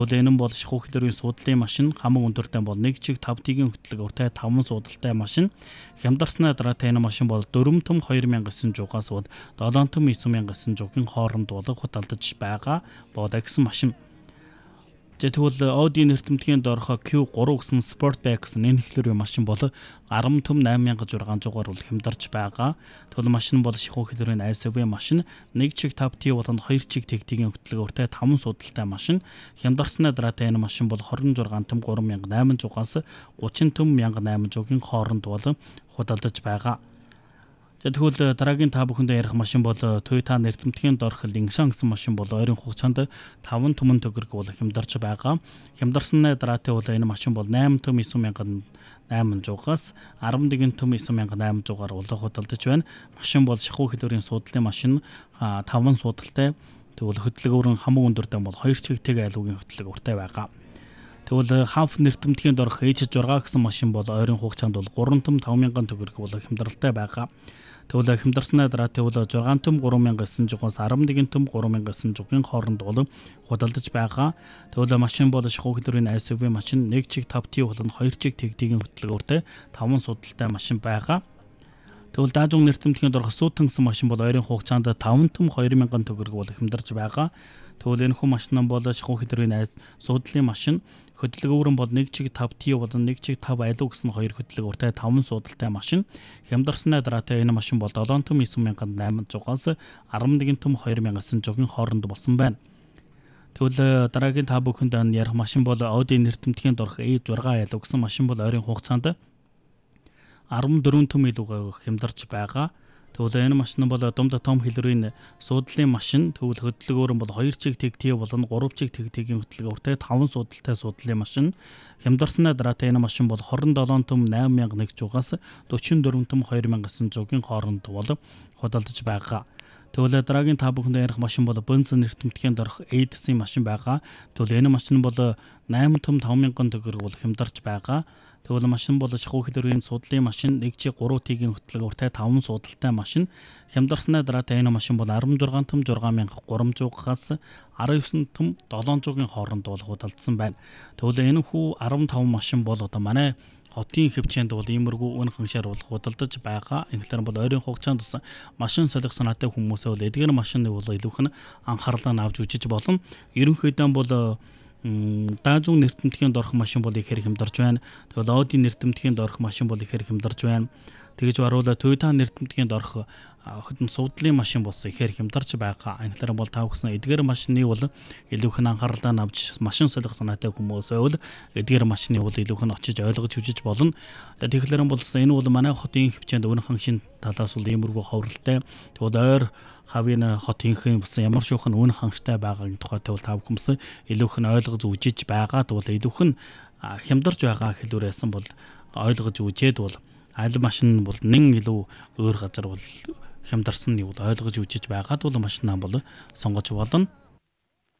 Энэ нь бол шахуу хэлбэрийн суудлын машин хамаг өндөртэй бол 1.5T-ийн хөтлөгөөртэй 5 суудалтай машин. Хямдарсны дараатай энэ машин бол 4 том 2900-аас 7 том 9600-ийн хооронд бол худалдаж байгаа бодагсан машин. Тэгвэл Audi нэртэмтгийн дорхо Q3 гэсэн Sportback гэсэн энэ хэлбэрийн машин бол 10 том 8600-аар бол хямдарч байгаа. Тэгвэл машин бол шахуу хэлбэрийн SUV машин 1.5T болон 2.1T-ийн хөтлөгөөртэй 5 суудалтай машин. Хямдарсны дараатай энэ машин бол 26 том 3800-аас 30 том 1800-ийн хооронд бол худалдаж байгаа. Тэгвэл дараагийн та бүхэндээ ярих машин бол Toyota нэртэмтгийн дорх Lingshan гэсэн машин бол ойрын хугацаанд 5 түмэн төгрөг бол хямдарч байгаа. Хямдарсны дараатай бол энэ машин бол 8 том 9800-аас 11 том 9800-аар бол худалдаж байна. Машин бол шахуу хэлбэрийн суудлын машин 5 суудалтай. Тэгвэл хөтлөгөөр нь хамаг өндөртэй бол 2.1T айлуугийн хөтлөгөөртэй байгаа. Тэгвэл Hanf нэртэмтгийн дорх H6 гэсэн машин бол ойрын хугацаанд бол 3 том 5000 төгрөг бол хямдралтай байгаа. Тэгвэл хямдарсны дараатай бол 6 том 3900-аас 11 том 3900-ийн хооронд бол худалдаж байгаа. Тэгвэл машин бол шахуу хэлбэрийн SUV машин 1.5T болон 2.1T-ийн хөтлөгөөртэй 5 суудалтай машин байгаа. Тэгвэл даажун нэртэмтгийн дорх Sutton гэсэн машин бол ойрын хугацаанд 5 том 2000 төгрөг бол хямдарч байгаа. Тэгвэл энэ хүн машин бол шахуу хэлбэрийн суудлын машин. Хөтлөгөөр нь бол 1.5T болон 1.5 айлуу гэсэн хоёр хөтлөгөөртэй 5 суудалтай машин. Хямдарсны дараатай энэ машин бол 7 том 9800-аас 11 том 2900-ийн хооронд болсон байна. Тэгвэл дараагийн та бүхэнд ярих машин бол Audi нэртэмтгийн дорх E6 айлуу гэсэн машин бол ойрын хугацаанд 14 том илүүгээ хямдарч байгаа. Тэгвэл энэ машин бол дунд том хэлбэрийн суудлын машин. Тэгвэл хөтлөгөөр нь бол 2.1T болон 3.1T-ийн хөтлөгөөртэй 5 суудалтай суудлын машин. Хямдарсны дараатай энэ машин бол 27 том 8100-аас 44 том 2900-ийн хооронд бол худалдаж байгаа. Тэгвэл дараагийн та бүхэнд ярих машин бол Benz нэртэмтгийн дорх Aidis-ийн машин байгаа. Тэгвэл энэ машин бол 8 том 5000 төгрөг бол хямдарч байгаа. Тэгвэл машин бол шахуу хэлбэрийн суудлын машин 1.3T-ийн хөтлөгөөртэй 5 суудалтай машин. Хямдарсны дараатай энэ машин бол 16 том 6300-аас 19 том 700-ийн хооронд бол худалдсан байна. Тэгвэл энэ хүү 15 машин бол одоо манай хотын хөвчөнд бол иймэрхүү үн ханшаар бол худалдаж байгаа. Ингэлээр бол ойрын хугацаанд машин солих санаатай хүмүүсээ бол эдгээр машины бол илүүх нь анхаарлаа авч үзэж болно. Ерөнхийдөө бол даажун нэртэмтгийн дорх машин бол ихээр хямдарч байна. Тэгвэл Audi нэртэмтгийн дорх машин бол ихээр хямдарч байна. Тэгж баруула Toyota нэртэмтгийн дорх суудлын машин болсон ихээр хямдарч байгаа. Анхлаар бол та бүхэн эдгээр машины бол илүүх нь анхаарлаа авч машин солих санаатай хүмүүс байвал эдгээр машины бол илүүх нь очиж ойлгож үзэж болно. Тэгэхээр бол энэ бол манай хотын хөвчөнд өн ханшийн талаас бол иймэрхүү ховролтой. Тэгвэл ойр хавийн хотынхын бас ямар шүүхэн үн хангаштай байгаагийн тухайтай бол та бүхэн илүүх нь ойлгож үзэж байгаа. Тэгвэл илүүх нь хямдарч байгаа хэлбэрээс бол ойлгож үзээд бол аль машин бол нэн илүү өөр газар бол хямдарсан нь бол ойлгож үзэж байгаад бол машинаа бол сонгож болно.